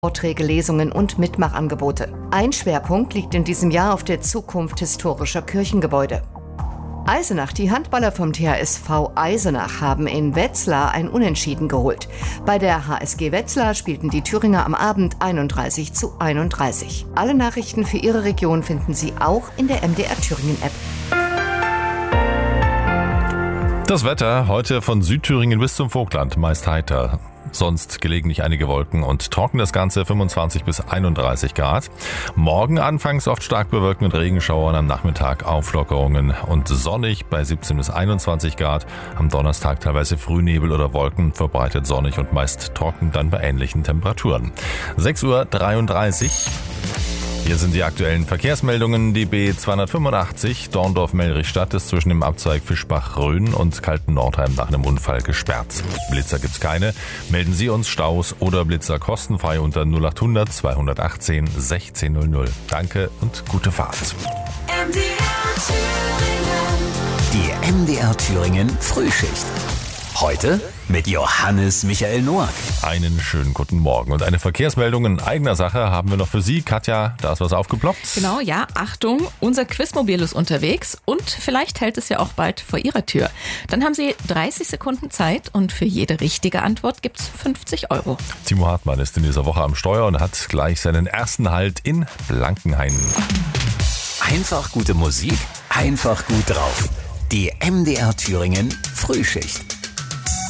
Vorträge, Lesungen und Mitmachangebote. Ein Schwerpunkt liegt in diesem Jahr auf der Zukunft historischer Kirchengebäude. Eisenach, die Handballer vom THSV Eisenach haben in Wetzlar ein Unentschieden geholt. Bei der HSG Wetzlar spielten die Thüringer am Abend 31:31. Alle Nachrichten für Ihre Region finden Sie auch in der MDR Thüringen App. Das Wetter heute von Südthüringen bis zum Vogtland meist heiter. Sonst gelegentlich einige Wolken und trocken das Ganze 25 bis 31 Grad. Morgen anfangs oft stark bewölkt mit Regenschauern, am Nachmittag Auflockerungen und sonnig bei 17 bis 21 Grad. Am Donnerstag teilweise Frühnebel oder Wolken, verbreitet sonnig und meist trocken, dann bei ähnlichen Temperaturen. 6:33 Uhr. Hier sind die aktuellen Verkehrsmeldungen. Die B285 Dorndorf-Mellrichstadt ist zwischen dem Abzweig Fischbach-Rhön und Kalten-Nordheim nach einem Unfall gesperrt. Blitzer gibt's keine. Melden Sie uns Staus oder Blitzer kostenfrei unter 0800 218 1600. Danke und gute Fahrt. Die MDR Thüringen Frühschicht. Heute mit Johannes Michael Noack. Einen schönen guten Morgen. Und eine Verkehrsmeldung in eigener Sache haben wir noch für Sie. Katja, da ist was aufgeploppt. Genau, ja, Achtung, unser Quizmobil ist unterwegs und vielleicht hält es ja auch bald vor Ihrer Tür. Dann haben Sie 30 Sekunden Zeit und für jede richtige Antwort gibt's 50 €. Timo Hartmann ist in dieser Woche am Steuer und hat gleich seinen ersten Halt in Blankenhain. Einfach gute Musik, einfach gut drauf. Die MDR Thüringen Frühschicht.